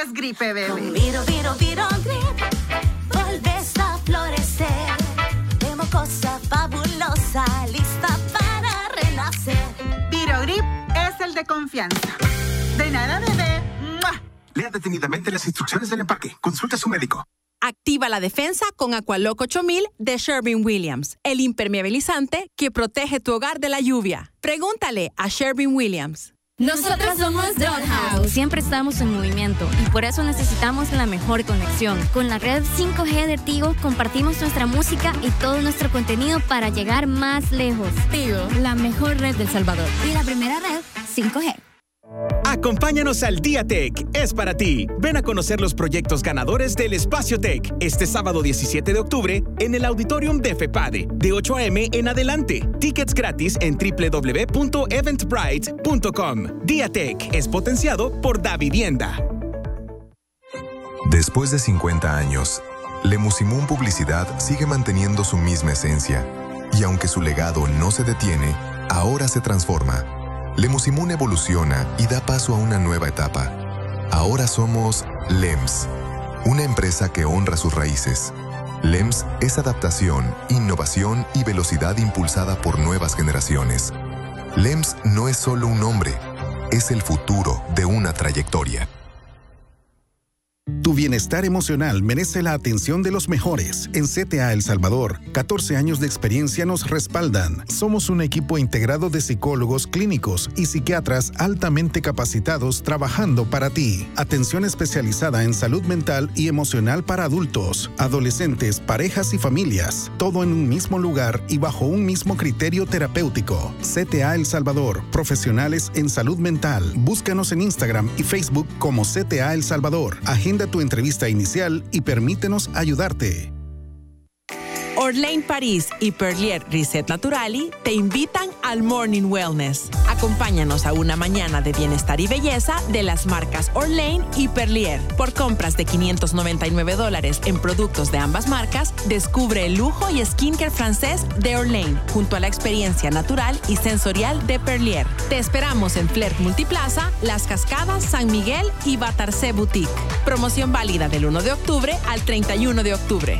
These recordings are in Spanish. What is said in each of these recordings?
tienes gripe, bebé. Con Viro Grip, volves a florecer. De mucosa fabulosa, lista para renacer. Viro Grip es el de confianza. De nada, bebé. ¡Mua! Lea detenidamente las instrucciones del empaque. Consulta a su médico. Activa la defensa con Aqualock 8000 de Sherwin-Williams, el impermeabilizante que protege tu hogar de la lluvia. Pregúntale a Sherwin-Williams. Nosotros somos Dollhouse. Siempre estamos en movimiento y por eso necesitamos la mejor conexión. Con la red 5G de Tigo compartimos nuestra música y todo nuestro contenido para llegar más lejos. Tigo, la mejor red del Salvador. Y la primera red 5G. Acompáñanos al Día Tech, es para ti. Ven a conocer los proyectos ganadores del Espacio Tech este sábado 17 de octubre en el Auditorium de FEPADE, de 8 a.m. en adelante. Tickets gratis en www.eventbrite.com. Día Tech es potenciado por Davivienda. Después de 50 años, Lemusimún Publicidad sigue manteniendo su misma esencia. Y aunque su legado no se detiene, ahora se transforma. Lemusimún evoluciona y da paso a una nueva etapa. Ahora somos LEMS, una empresa que honra sus raíces. LEMS es adaptación, innovación y velocidad impulsada por nuevas generaciones. LEMS no es solo un nombre, es el futuro de una trayectoria. Tu bienestar emocional merece la atención de los mejores. En CTA El Salvador, 14 años de experiencia nos respaldan. Somos un equipo integrado de psicólogos clínicos y psiquiatras altamente capacitados trabajando para ti. Atención especializada en salud mental y emocional para adultos, adolescentes, parejas y familias. Todo en un mismo lugar y bajo un mismo criterio terapéutico. CTA El Salvador, profesionales en salud mental. Búscanos en Instagram y Facebook como CTA El Salvador. Agenda tu entrevista inicial y permítenos ayudarte. Orlane Paris y Perlier Reset Naturali te invitan al Morning Wellness. Acompáñanos a una mañana de bienestar y belleza de las marcas Orlane y Perlier. Por compras de $599 en productos de ambas marcas, descubre el lujo y skincare francés de Orlane, junto a la experiencia natural y sensorial de Perlier. Te esperamos en Flirt Multiplaza, Las Cascadas, San Miguel y Batarcé Boutique. Promoción válida del 1 de octubre al 31 de octubre.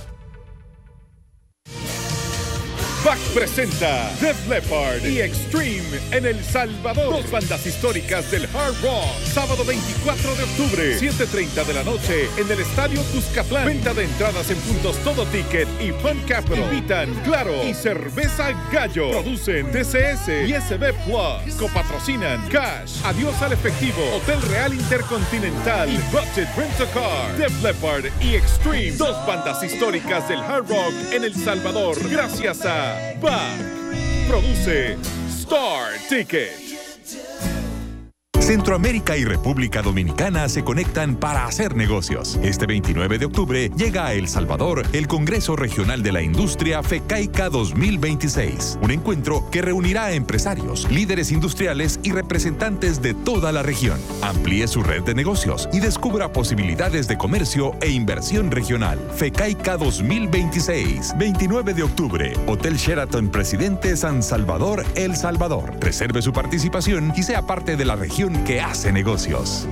BAC presenta Def Leppard y Extreme en El Salvador. Dos bandas históricas del hard rock. Sábado 24 de octubre, 7:30 de la noche en el Estadio Cuscatlán. Venta de entradas en puntos Todo Ticket y Fun Capital. Invitan Claro y Cerveza Gallo. Producen TCS y SB Plus. Copatrocinan Cash, Adiós al Efectivo, Hotel Real Intercontinental y Budget Rent-A-Car. Def Leppard y Extreme, dos bandas históricas del hard rock en El Salvador. Gracias a BAC. Produce Star Ticket. Centroamérica y República Dominicana se conectan para hacer negocios. Este 29 de octubre llega a El Salvador el Congreso Regional de la Industria FECAICA 2026, un encuentro que reunirá a empresarios, líderes industriales y representantes de toda la región. Amplíe su red de negocios y descubra posibilidades de comercio e inversión regional. FECAICA 2026, 29 de octubre, Hotel Sheraton Presidente San Salvador, El Salvador. Reserve su participación y sea parte de la región que hace negocios.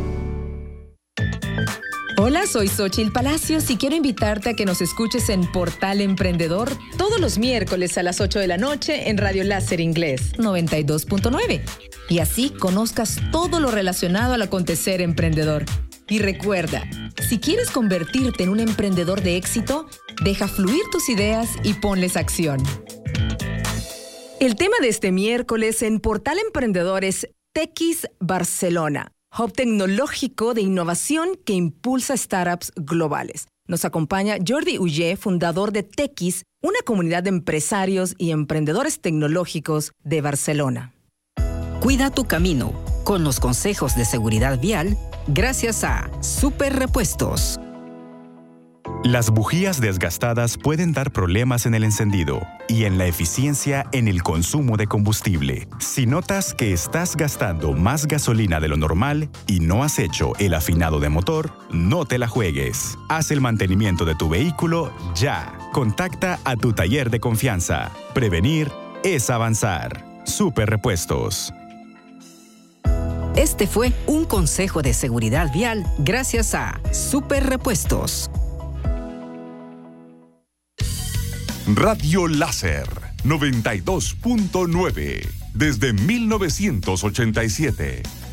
Hola, soy Xochitl Palacios y quiero invitarte a que nos escuches en Portal Emprendedor todos los miércoles a las 8 de la noche en Radio Láser Inglés 92.9 y así conozcas todo lo relacionado al acontecer emprendedor. Y recuerda, si quieres convertirte en un emprendedor de éxito, deja fluir tus ideas y ponles acción. El tema de este miércoles en Portal Emprendedor es Techis Barcelona, hub tecnológico de innovación que impulsa startups globales. Nos acompaña Jordi Ullé, fundador de Techis, una comunidad de empresarios y emprendedores tecnológicos de Barcelona. Cuida tu camino con los consejos de seguridad vial gracias a Super Repuestos. Las bujías desgastadas pueden dar problemas en el encendido y en la eficiencia en el consumo de combustible. Si notas que estás gastando más gasolina de lo normal y no has hecho el afinado de motor, no te la juegues. Haz el mantenimiento de tu vehículo ya. Contacta a tu taller de confianza. Prevenir es avanzar. Super Repuestos. Este fue un consejo de seguridad vial gracias a Super Repuestos. Radio Láser 92.9 desde 1987.